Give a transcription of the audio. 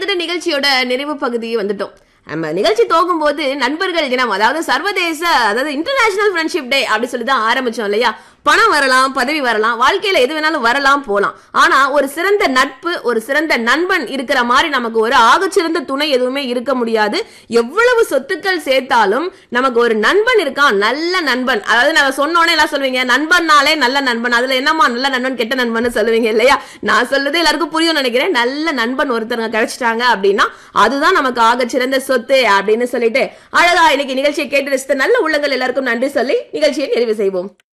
கிட்டத்தட்ட நிகழ்ச்சியோட நிறைவு பகுதியை வந்துட்டோம். நம்ம நிகழ்ச்சி போகும்போது நண்பர்கள் தினம், அதாவது சர்வதேச, அதாவது இன்டர்நேஷனல் ஃப்ரெண்ட்ஷிப் டே அப்படி சொல்லி தான் ஆரம்பிச்சோம் இல்லையா? பணம் வரலாம், பதவி வரலாம், வாழ்க்கையில எது வேணாலும் வரலாம் போலாம். ஆனா ஒரு சிறந்த நட்பு, ஒரு சிறந்த நண்பன் இருக்கிற மாதிரி நமக்கு ஒரு ஆகச்சிறந்த துணை எதுவுமே இருக்க முடியாது. எவ்வளவு சொத்துக்கள் சேர்த்தாலும் நமக்கு ஒரு நண்பன் இருக்கான், நல்ல நண்பன். அதாவது நம்ம சொன்னோன்னே எல்லாம் சொல்லுவீங்க, நண்பன்னாலே நல்ல நண்பன், அதுல என்னமா நல்ல நண்பன் கெட்ட நண்பன் சொல்லுவீங்க இல்லையா? நான் சொல்றது எல்லாருக்கும் புரியும் நினைக்கிறேன். நல்ல நண்பன் ஒருத்தருங்க கிடைச்சிட்டாங்க அப்படின்னா அதுதான் நமக்கு ஆகச்சிறந்த சொத்து அப்படின்னு சொல்லிட்டு அழகா இன்னைக்கு நிகழ்ச்சியை கேட்டு ரசித்த நல்ல உள்ளங்கள் எல்லாருக்கும் நன்றி சொல்லி நிகழ்ச்சியை நிறைவு செய்வோம்.